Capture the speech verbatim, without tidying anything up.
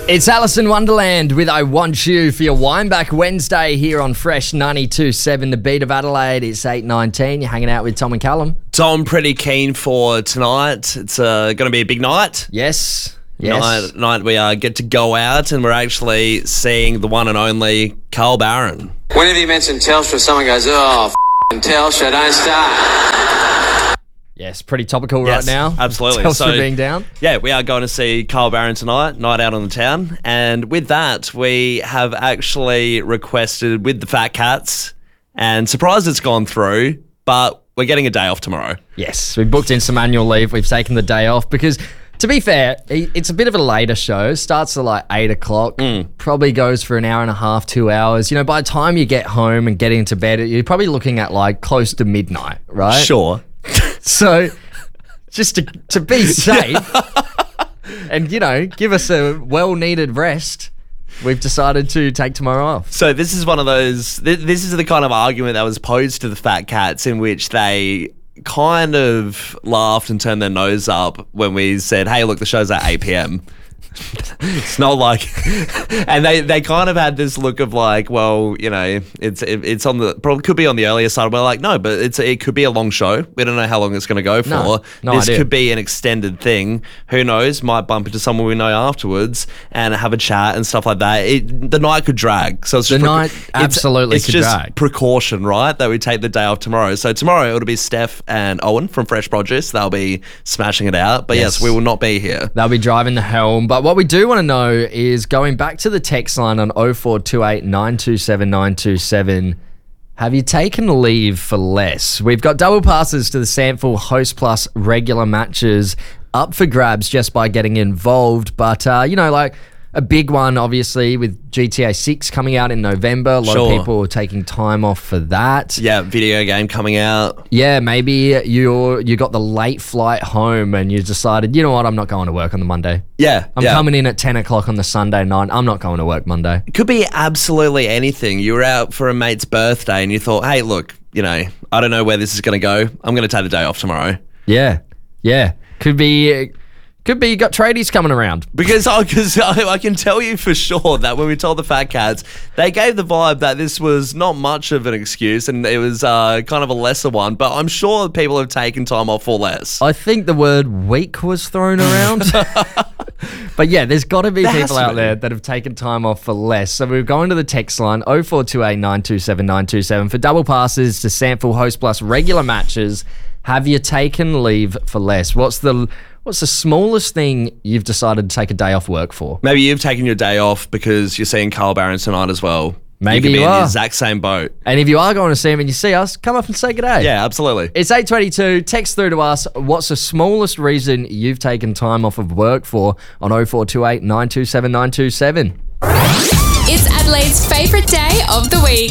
It's Alice in Wonderland with I Want You for your Wind Back Wednesday here on Fresh ninety-two point seven, the beat of Adelaide. It's eight nineteen. You're hanging out with Tom and Callum. Tom, pretty keen for tonight. It's uh, going to be a big night. Yes. Yes. Night, night we uh, get to go out and we're actually seeing the one and only Carl Barron. Whenever you mention Telstra, someone goes, oh, f***ing Telstra, don't start. Yes, pretty topical Yes, right now. absolutely. Telstra So, being down. Yeah, we are going to see Carl Barron tonight, night out on the town. And with that, we have actually requested with the Fat Cats, and surprised it's gone through, but we're getting a day off tomorrow. Yes, we booked in some annual leave. We've taken the day off because, to be fair, it's a bit of a later show. Starts at like eight o'clock. Mm. Probably goes for an hour and a half, two hours. You know, by the time you get home and get into bed, you're probably looking at like close to midnight, right? Sure. So, just to, to be safe and, you know, give us a well-needed rest, we've decided to take tomorrow off. So this is one of those, th- this is the kind of argument that was posed to the Fat Cats in which they kind of laughed and turned their nose up when we said, hey, look, the show's at eight p.m. It's not like, and they, they kind of had this look of like, well, you know, it's it, it's on the probably could be on the earlier side. We're like, no, but it's it could be a long show. We don't know how long it's going to go for. No, no this idea. could be an extended thing. Who knows? Might bump into someone we know afterwards and have a chat and stuff like that. It, the night could drag. So it's The just night it's- absolutely it's could just drag. precaution, right? That we take the day off tomorrow. So tomorrow it'll be Steph and Owen from Fresh Produce. They'll be smashing it out. But yes, Yes. we will not be here. They'll be driving the helm. But what we do want to know is going back to the text line on oh four two eight, nine two seven, nine two seven. Have you taken leave for less? We've got double passes to the Sample Host Plus regular matches up for grabs just by getting involved. But, uh, you know, like a big one, obviously, with G T A six coming out in November. A lot Sure. of people are taking time off for that. Yeah, video game coming out. Yeah, maybe you you got the late flight home and you decided, you know what, I'm not going to work on the Monday. Yeah, I'm yeah. coming in at ten o'clock on the Sunday night. I'm not going to work Monday. It could be absolutely anything. You were out for a mate's birthday and you thought, hey, look, you know, I don't know where this is going to go. I'm going to take the day off tomorrow. Yeah, yeah. Could be, could be you got tradies coming around. Because I, cause I, I can tell you for sure that when we told the Fat Cats, they gave the vibe that this was not much of an excuse and it was uh, kind of a lesser one. But I'm sure people have taken time off for less. I think the word weak was thrown around. But yeah, there's got to be There has people to out be. there that have taken time off for less. So we're going to the text line oh four two eight, nine two seven, nine two seven for double passes to Sample Host Plus regular matches. Have you taken leave for less? What's the what's the smallest thing you've decided to take a day off work for? Maybe you've taken your day off because you're seeing Carl Barron tonight as well. Maybe you, could you be in are. the exact same boat. And if you are going to see him and you see us, come up and say good day. Yeah, absolutely. It's eight twenty-two. Text through to us. What's the smallest reason you've taken time off of work for on oh four two eight, nine two seven, nine two seven? It's Adelaide's favourite day of the week.